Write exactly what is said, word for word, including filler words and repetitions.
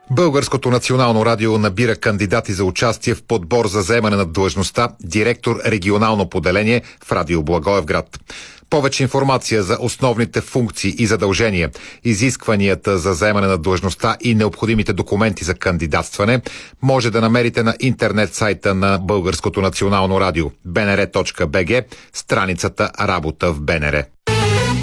Българското национално радио набира кандидати за участие в подбор за заемане на длъжността директор регионално поделение в Радио Благоевград. Повече информация за основните функции и задължения, изискванията за заемане на длъжността и необходимите документи за кандидатстване може да намерите на интернет сайта на Българското национално радио би ен ер точка би джи, страницата Работа в БНР.